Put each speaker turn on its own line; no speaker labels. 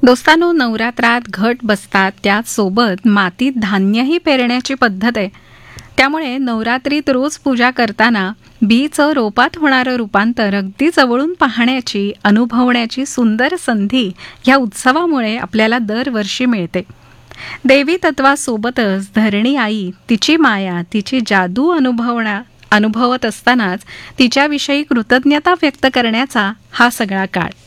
दोस्तांनो, नवरात्रात घट बसतात, त्याचसोबत मातीत धान्यही पेरण्याची पद्धत आहे. त्यामुळे नवरात्रीत रोज पूजा करताना बीचं रोपात होणारं रूपांतर अगदी जवळून पाहण्याची, अनुभवण्याची सुंदर संधी ह्या उत्सवामुळे आपल्याला दरवर्षी मिळते. देवी तत्वासोबतच धरणी आई तिची माया, तिची जादू अनुभवत असतानाच तिच्याविषयी कृतज्ञता व्यक्त करण्याचा हा सगळा काळ.